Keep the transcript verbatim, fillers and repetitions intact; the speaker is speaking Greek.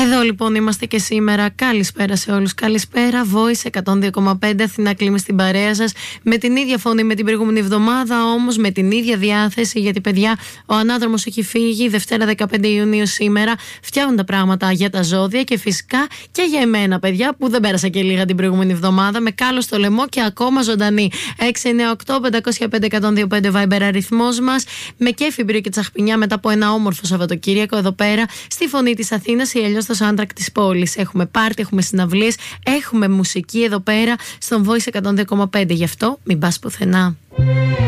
Εδώ λοιπόν είμαστε και σήμερα. Καλησπέρα σε όλους. Καλησπέρα. Voice εκατόν δύο κόμμα πέντε Αθηνά Κλίμη στην παρέα σας. Με την ίδια φωνή με την προηγούμενη εβδομάδα, όμως με την ίδια διάθεση. Γιατί, παιδιά, ο ανάδρομος έχει φύγει. Δευτέρα δεκαπέντε Ιουνίου σήμερα. Φτιάχνουν τα πράγματα για τα ζώδια και φυσικά και για εμένα, παιδιά, που δεν πέρασα και λίγα την προηγούμενη εβδομάδα. Με κάλο στο λαιμό και ακόμα ζωντανή. έξι εννιά οκτώ πέντε μηδέν πέντε εκατόν δύο πέντε Viber αριθμός μας. Με κέφι, μπρίο και τσαχπινιά μετά από ένα όμορφο Σαββατοκύριακο εδώ πέρα στη Φωνή της Αθήνας ή αλλιώς στο soundtrack της πόλης. Έχουμε πάρτι, έχουμε συναυλίες, έχουμε μουσική εδώ πέρα στον Voice εκατόν δύο κόμμα πέντε. Γι' αυτό μην πας πουθενά.